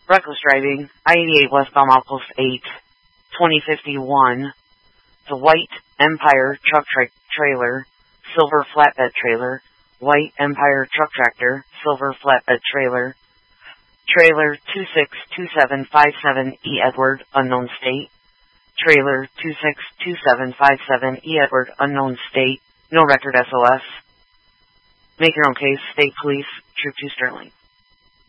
Reckless driving, I-88 westbound Outpost 8, 2051. The White Empire truck trailer, silver flatbed trailer. White Empire truck tractor, silver flatbed trailer. Trailer 262757 E. Edward, unknown state. Trailer 262757 E. Edward, unknown state. No record SOS. Make your own case. State Police, Troop 2 Sterling.